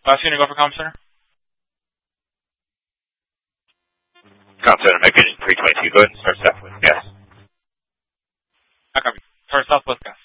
Last unit, go for comm center. Comm center, Mike Vision 322. Go ahead and start southwest gas. I copy. Start southwest gas.